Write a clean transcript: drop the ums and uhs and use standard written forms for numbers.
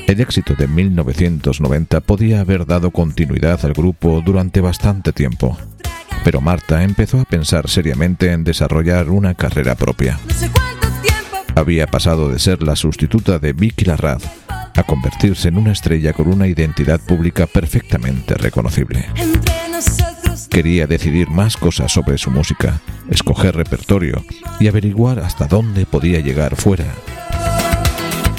El éxito de 1990 podía haber dado continuidad al grupo durante bastante tiempo, pero Marta empezó a pensar seriamente en desarrollar una carrera propia. Había pasado de ser la sustituta de Vicky Larraz a convertirse en una estrella con una identidad pública perfectamente reconocible. Quería decidir más cosas sobre su música, escoger repertorio y averiguar hasta dónde podía llegar fuera